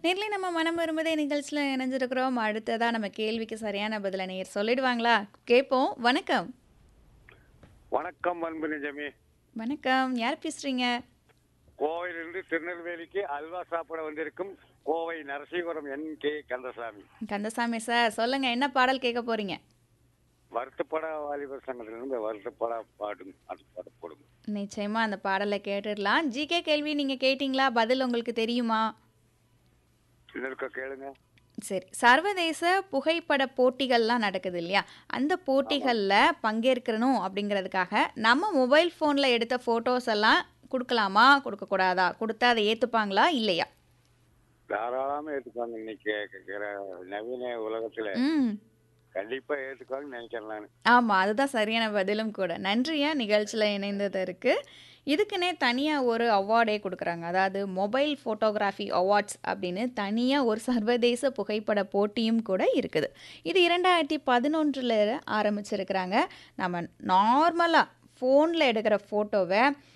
நேர்லயே நம்ம மனம் வரும்போதே நிகழ்ச்சியில இணைஞ்சிருக்கிறோம். அடுத்ததா நம்ம கேள்விக்கு சரியான பதில நேயர் சொல்லிடுவாங்களா? கேட்போம். வணக்கம். வணக்கம் அன்பு நிஜமே. வணக்கம். யார் பேசுறீங்க? கோவையிலிருந்து திருநெல்வேலிக்கு அல்வா சாப்பிட வந்திருக்கும் கோவை நரசீவரம் கே கந்தசாமி. கந்தசாமி சார் சொல்லுங்க. என்ன பாடல் கேட்க போறீங்க? வருத்தப்பட வாலிபர் சங்கத்திலிருந்து வருத்தப்பட பாடும் அது பாட போடுங்க. நிச்சயமா அந்த பாடலை கேட்டுடலாம். ஜிகே கேள்வி நீங்க கேட்டீங்களா? பதில் உங்களுக்கு தெரியுமா? இதற்கு கேளுங்க. சரி. சர்வதேச புகைப்பட போட்டிகள்லாம் நடக்குது இல்லையா? அந்த ஆமாம். போட்டிகள்ல பங்கேற்கணும் அப்படிங்கிறதுக்காக நம்ம மொபைல் ஃபோன்ல எடுத்த ஃபோட்டோஸ் எல்லாம் குடுக்கலாமா? குடுக்கக்கூடாதா? குடுத்தா அதை ஏத்துப்பாங்களா? இல்லையா? தாராளமா ஏத்துக்குவாங்க. இன்னைக்கு இருக்கிற நவீன உலகத்துல ம். கண்டிப்பா ஏத்துக்குவாங்கன்னு நினைக்கிறேன் நானு. ஆமா. அதுதான் சரியான பதிலும் கூட. நன்றியா நிகழ்ச்சியில இணைந்ததற்கு. இதுக்குன்னே தனியா ஒரு அவார்டே குடுக்குறாங்க. அதாவது மொபைல் ஃபோட்டோகிராஃபி அவார்ட்ஸ் அப்படின்னு தனியா ஒரு சர்வதேச புகைப்பட போட்டியும் கூட இருக்குது. இது 2011ல ஆரம்பிச்சிருக்கிறாங்க. நம்ம நார்மலா ஃபோன்ல எடுக்கிற ஃபோட்டோவ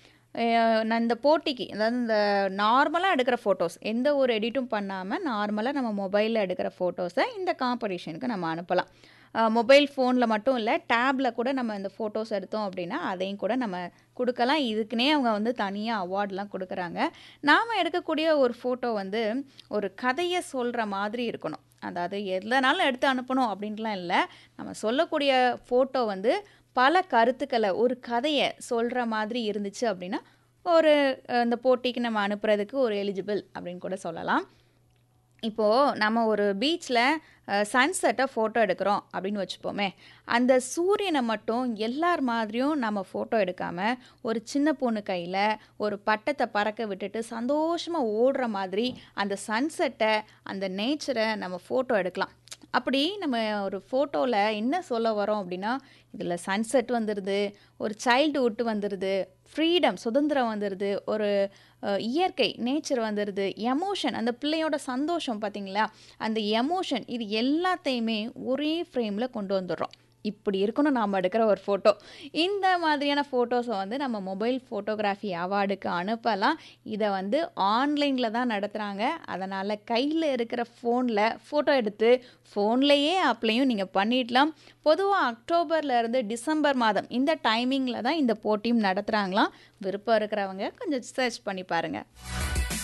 நான் இந்த போட்டிக்கு அதாவது இந்த நார்மலா எடுக்கிற ஃபோட்டோஸ் எந்த ஒரு எடிட்டும் பண்ணாம நார்மலா நம்ம மொபைல்ல எடுக்கிற ஃபோட்டோஸ இந்த காம்படிஷனுக்கு நம்ம அனுப்பலாம். மொபைல் ஃபோன்ல மட்டும் இல்ல, டேப்ல கூட நம்ம இந்த ஃபோட்டோஸ் எடுத்தோம் அப்படின்னா, அதையும் கூட நம்ம குடுக்கலாம். இதுக்குன்னே அவங்க வந்து தனியா அவார்ட்லாம் குடுக்குறாங்க. நாம எடுக்கக்கூடிய ஒரு ஃபோட்டோ வந்து ஒரு கதைய சொல்ற மாதிரி இருக்கணும். அதாவது எதுலனாலும் எடுத்து அனுப்பணும் அப்படின்ட்டுலாம் இல்ல. நம்ம சொல்லக்கூடிய ஃபோட்டோ வந்து பல கருத்துக்கள, ஒரு கதைய சொல்ற மாதிரி இருந்துச்சு அப்படின்னா, ஒரு இந்த போட்டிக்கு நம்ம அனுப்புறதுக்கு ஒரு எலிஜிபிள் அப்படின்னு கூட சொல்லலாம். இப்போ நம்ம ஒரு பீச்ல சன்செட்டை ஃபோட்டோ எடுக்கிறோம் அப்படின்னு வச்சுப்போமே. அந்த சூரியனை மட்டும் எல்லார் மாதிரியும் நம்ம ஃபோட்டோ எடுக்காம, ஒரு சின்ன பொண்ணு கையில ஒரு பட்டத்தை பறக்க விட்டுட்டு சந்தோஷமா ஓடுற மாதிரி அந்த சன்செட்டை, அந்த நேச்சரை நம்ம ஃபோட்டோ எடுக்கலாம். அப்படி நம்ம ஒரு ஃபோட்டோல என்ன சொல்ல வரோம் அப்படின்னா, இதில சன்செட் வந்துருது, ஒரு சைல்டுஹுட் வந்துருது, ஃப்ரீடம் சுதந்திரம் வந்துருது, ஒரு இயற்கை நேச்சர் வந்துருது, எமோஷன் அந்த பிள்ளையோட சந்தோஷம் பார்த்தீங்களா? அந்த எமோஷன் இது எல்லாத்தையுமே ஒரே ஃப்ரேம்ல கொண்டு வந்துடுறோம். இப்படி இருக்கணும் நாம எடுக்கிற ஒரு ஃபோட்டோ. இந்த மாதிரியான ஃபோட்டோஸ வந்து நம்ம மொபைல் ஃபோட்டோகிராஃபி அவார்டுக்கு அனுப்பலாம். இத வந்து ஆன்லைன்ல தான் நடத்துறாங்க. அதனால கையில இருக்கிற ஃபோன்ல ஃபோட்டோ எடுத்து ஃபோன்லயே அப்ளையும் நீங்க பண்ணிடலாம். பொதுவா அக்டோபர்ல இருந்து டிசம்பர் மாதம் இந்த டைமிங்ல தான் இந்த போட்டியும் நடத்துறாங்களாம். விருப்பம் இருக்கிறவங்க கொஞ்சம் சர்ச் பண்ணி பாருங்க.